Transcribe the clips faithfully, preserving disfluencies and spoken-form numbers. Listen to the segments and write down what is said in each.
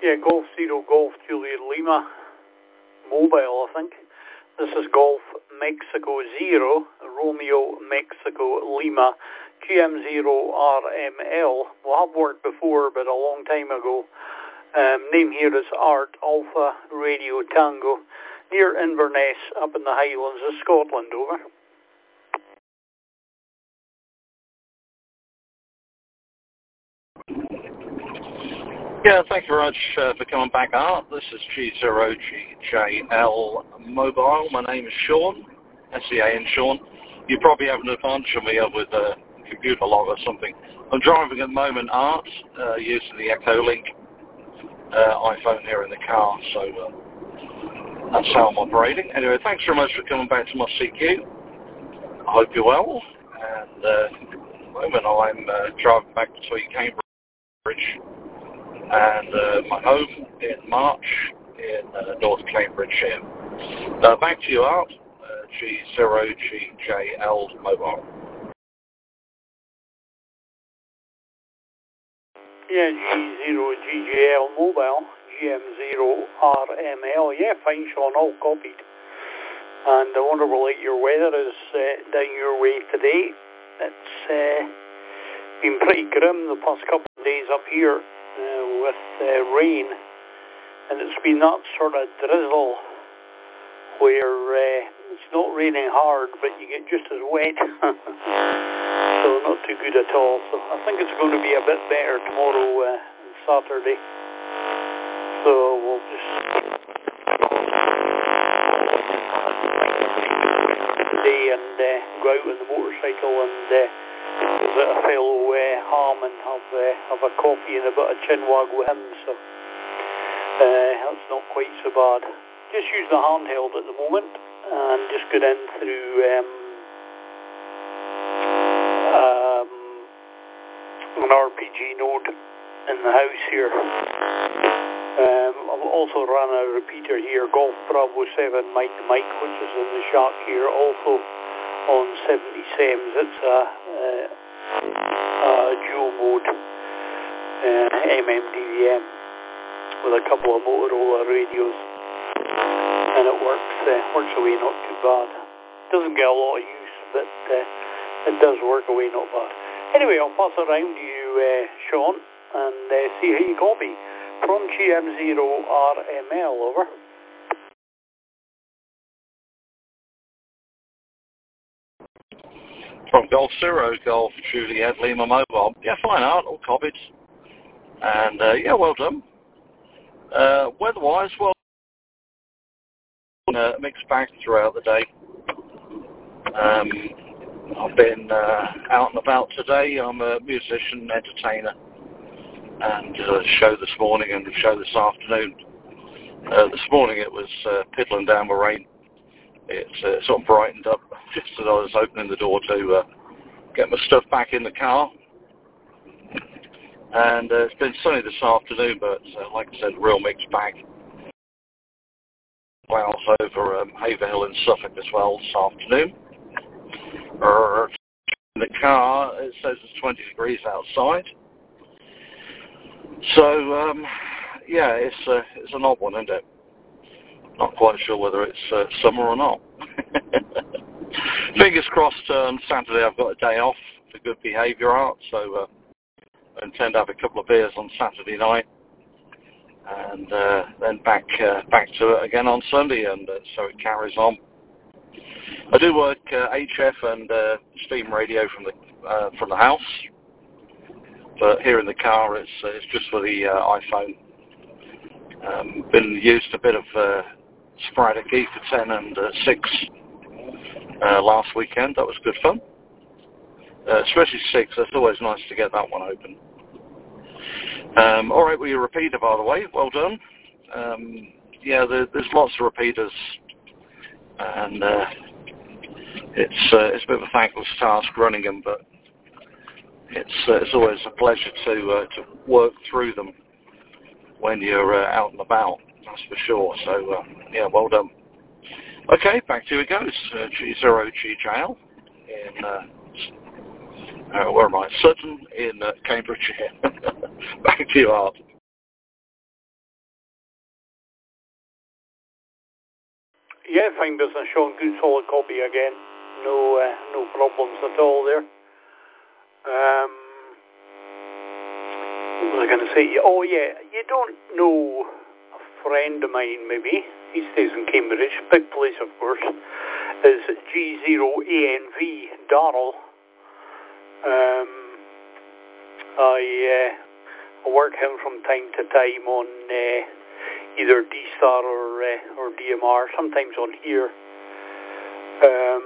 Yeah, Golf Zero Golf Juliet Lima mobile, I think. This is Golf Mexico Zero Romeo Mexico Lima G M zero R M L. Well, I've worked before, but a long time ago. Um, name here is Art Alpha Radio Tango, near Inverness, up in the Highlands of Scotland. Over. Yeah, thank you very much uh, for coming back, Art. This is G zero G J L Mobile. My name is Sean, S E A N Sean. You probably have an advantage of me with a computer log or something. I'm driving at the moment, Art, uh, using the Echolink uh, iPhone here in the car, so uh, that's how I'm operating. Anyway, thanks very much for coming back to my C Q. I hope you're well. And uh, at the moment I'm uh, driving back between Cambridge and uh, my home in March in uh, North Cambridgeshire. Uh, back to you, Art. Uh, G zero G J L Mobile. Yeah, G zero G J L Mobile, G M zero R M L. Yeah, fine, Sean, all copied. And I wonder what like your weather is uh, down your way today. It's uh, been pretty grim the past couple of days up here. Uh, with uh, rain, and it's been that sort of drizzle where uh, it's not raining hard, but you get just as wet. So not too good at all. So I think it's going to be a bit better tomorrow uh, and Saturday. So we'll just today and uh, go out on the motorcycle and uh, visit a fellow uh, ham and have uh, have a coffee and a bit of chinwag with him, so uh, that's not quite so bad. Just use the handheld at the moment and just get in through um, um, an R P G node in the house here. Um, I've also run a repeater here, Golf Bravo seven Mike Mike, which is in the shack here, also on seventy sems. It's a, uh, a dual mode uh, M M D V M with a couple of Motorola radios, and it works uh, works away not too bad. Doesn't get a lot of use, but uh, it does work away not bad. Anyway, I'll pass it around to you, uh, Sean, and uh, see how you copy from G M zero R M L. Over. From Golf Zero, Golf Juliet Lima Mobile. Yeah, fine, Art, all copied. And, uh, yeah, well done. Uh, weather-wise, well, uh, mixed bag throughout the day. Um, I've been uh, out and about today. I'm a musician, entertainer, and uh, show this morning and show this afternoon. Uh, this morning it was uh, piddling down with rain. It uh, sort of brightened up just as I was opening the door to uh, get my stuff back in the car. And uh, it's been sunny this afternoon, but uh, like I said, real mixed bag. Clouds over um, Haverhill in Suffolk as well this afternoon. Uh, in the car, it says it's twenty degrees outside. So, um, yeah, it's, uh, it's an odd one, isn't it? Not quite sure whether it's uh, summer or not. Fingers crossed, um, Saturday I've got a day off for good behaviour, Art, so uh, I intend to have a couple of beers on Saturday night, and uh, then back uh, back to it again on Sunday, and uh, so it carries on. I do work uh, H F and uh, steam radio from the uh, from the house, but here in the car it's uh, it's just for the uh, iPhone. Um, been used a bit of uh, sporadic E for ten and uh, six uh, last weekend. That was good fun. Uh, especially six. It's always nice to get that one open. Um, all right, well, your repeater, by the way, well done. Um, yeah, there, there's lots of repeaters, and uh, it's uh, it's a bit of a thankless task running them, but it's uh, it's always a pleasure to uh, to work through them when you're uh, out and about, that's for sure. So, uh, yeah, well done. Okay, back to you it goes. Uh, G zero G J L in, uh, uh, where am I? Sutton in uh, Cambridgeshire. Back to you, Art. Yeah, fine business, Sean. Good solid copy again. No, uh, no problems at all there. Um, what was I going to say? Oh yeah, you don't know a friend of mine maybe. He stays in Cambridge, big place of course. Is G zero A N V Darrell. Um, I uh, work him from time to time on uh, either D-Star or uh, or D M R, sometimes on here. Um,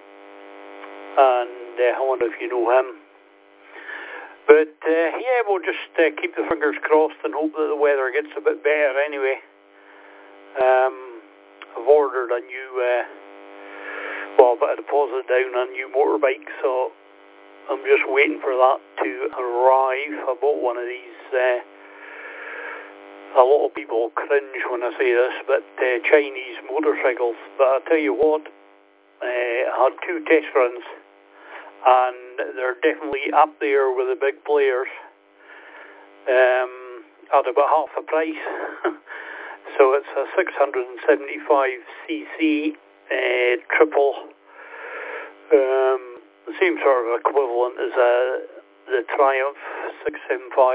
and uh, I wonder if you know him. But uh, yeah, we'll just uh, keep the fingers crossed and hope that the weather gets a bit better anyway. Um, I've ordered a new, uh, well, put a deposit down on a new motorbike, so I'm just waiting for that to arrive. I bought one of these, uh, a lot of people cringe when I say this, but uh, Chinese motorcycles. But I'll tell you what, uh, I had two test runs, and they're definitely up there with the big players, um, at about half the price. So it's a six hundred seventy-five c c uh, triple, um, the same sort of equivalent as a, the Triumph six seventy-five.